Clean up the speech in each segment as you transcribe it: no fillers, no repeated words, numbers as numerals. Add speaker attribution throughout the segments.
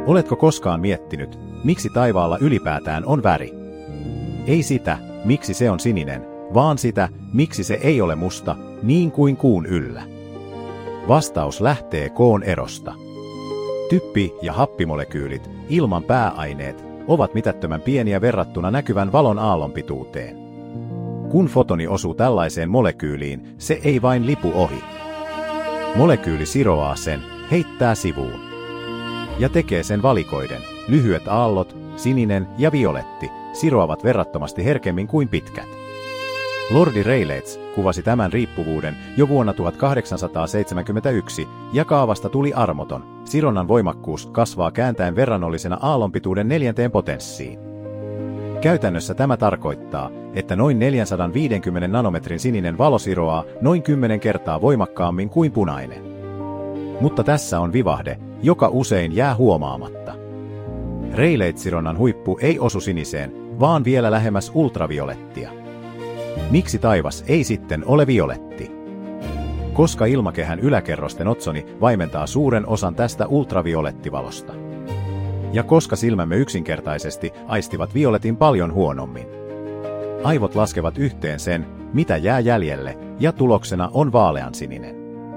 Speaker 1: Oletko koskaan miettinyt, miksi taivaalla ylipäätään on väri? Ei sitä, miksi se on sininen, vaan sitä, miksi se ei ole musta, niin kuin kuun yllä. Vastaus lähtee koon erosta. Typpi- ja happimolekyylit, ilman pääaineet, ovat mitättömän pieniä verrattuna näkyvän valon aallonpituuteen. Kun fotoni osuu tällaiseen molekyyliin, se ei vain lipu ohi. Molekyyli siroaa sen, heittää sivuun. Ja tekee sen valikoiden. Lyhyet aallot, sininen ja violetti, siroavat verrattomasti herkemmin kuin pitkät. Lordi Rayleigh kuvasi tämän riippuvuuden jo vuonna 1871, ja kaavasta tuli armoton. Sironnan voimakkuus kasvaa kääntäen verrannollisena aallonpituuden 4. potenssiin. Käytännössä tämä tarkoittaa, että noin 450 nanometrin sininen valo siroaa noin 10 kertaa voimakkaammin kuin punainen. Mutta tässä on vivahde, joka usein jää huomaamatta. Rayleigh-sironnan huippu ei osu siniseen, vaan vielä lähemmäs ultraviolettia. Miksi taivas ei sitten ole violetti? Koska ilmakehän yläkerrosten otsoni vaimentaa suuren osan tästä ultraviolettivalosta. Ja koska silmämme yksinkertaisesti aistivat violetin paljon huonommin. Aivot laskevat yhteen sen, mitä jää jäljelle, ja tuloksena on vaaleansininen.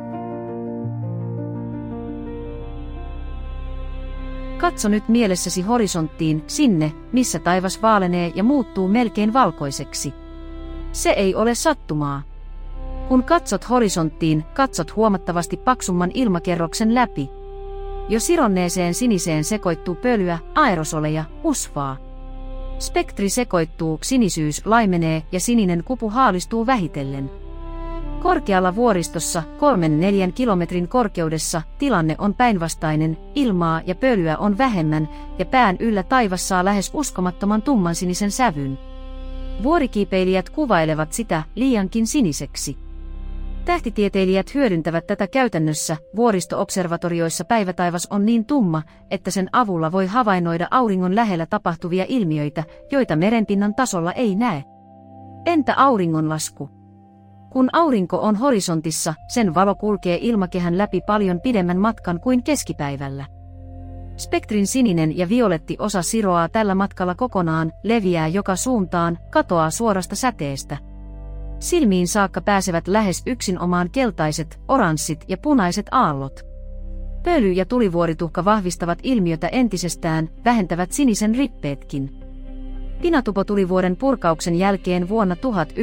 Speaker 2: Katso nyt mielessäsi horisonttiin, sinne, missä taivas vaalenee ja muuttuu melkein valkoiseksi. Se ei ole sattumaa. Kun katsot horisonttiin, katsot huomattavasti paksumman ilmakerroksen läpi. Jo sironneeseen siniseen sekoittuu pölyä, aerosoleja, usvaa. Spektri sekoittuu, sinisyys laimenee ja sininen kupu haalistuu vähitellen. Korkealla vuoristossa, 3-4 kilometrin korkeudessa, tilanne on päinvastainen, ilmaa ja pölyä on vähemmän, ja pään yllä taivas saa lähes uskomattoman tummansinisen sävyn. Vuorikiipeilijät kuvailevat sitä liiankin siniseksi. Tähtitieteilijät hyödyntävät tätä käytännössä. Vuoristo-observatorioissa päivätaivas on niin tumma, että sen avulla voi havainnoida auringon lähellä tapahtuvia ilmiöitä, joita merenpinnan tasolla ei näe. Entä auringonlasku? Kun aurinko on horisontissa, sen valo kulkee ilmakehän läpi paljon pidemmän matkan kuin keskipäivällä. Spektrin sininen ja violetti osa siroaa tällä matkalla kokonaan, leviää joka suuntaan, katoaa suorasta säteestä. Silmiin saakka pääsevät lähes yksinomaan keltaiset, oranssit ja punaiset aallot. Pöly ja tulivuorituhka vahvistavat ilmiötä entisestään, vähentävät sinisen rippeetkin. Pinatupo-tulivuoren purkauksen jälkeen vuonna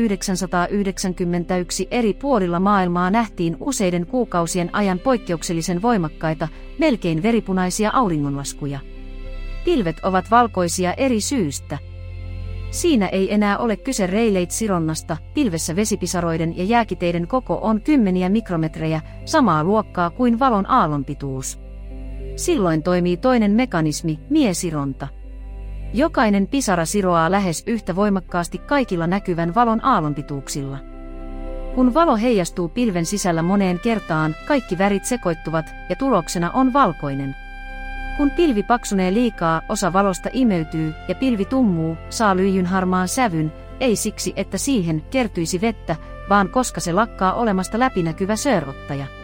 Speaker 2: 1991 eri puolilla maailmaa nähtiin useiden kuukausien ajan poikkeuksellisen voimakkaita, melkein veripunaisia auringonlaskuja. Pilvet ovat valkoisia eri syystä. Siinä ei enää ole kyse Rayleigh-sironnasta, pilvessä vesipisaroiden ja jääkiteiden koko on kymmeniä mikrometrejä, samaa luokkaa kuin valon aallonpituus. Silloin toimii toinen mekanismi, miesironta. Jokainen pisara siroaa lähes yhtä voimakkaasti kaikilla näkyvän valon aallonpituuksilla. Kun valo heijastuu pilven sisällä moneen kertaan, kaikki värit sekoittuvat ja tuloksena on valkoinen. Kun pilvi paksunee liikaa, osa valosta imeytyy ja pilvi tummuu, saa lyijynharmaan sävyn, ei siksi, että siihen kertyisi vettä, vaan koska se lakkaa olemasta läpinäkyvä sörrottaja.